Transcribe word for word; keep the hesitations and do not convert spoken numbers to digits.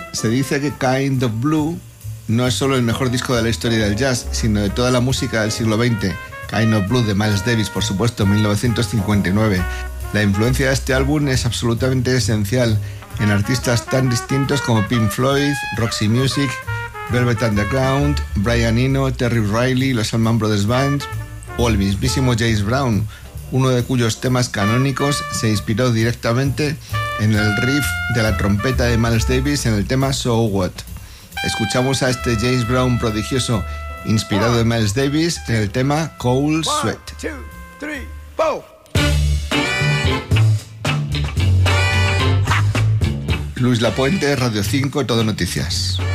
Se dice que Kind of Blue no es solo el mejor disco de la historia del jazz, sino de toda la música del siglo veinte. Kind of Blue de Miles Davis, por supuesto, mil novecientos cincuenta y nueve. La influencia de este álbum es absolutamente esencial en artistas tan distintos como Pink Floyd, Roxy Music, Velvet Underground, Brian Eno, Terry Riley, los Allman Brothers Band o el mismísimo James Brown, uno de cuyos temas canónicos se inspiró directamente en el riff de la trompeta de Miles Davis en el tema So What. Escuchamos a este James Brown prodigioso inspirado en Miles Davis en el tema Cold Sweat. One, two, three, four. Luis Lapuente, Radio cinco, Todo Noticias.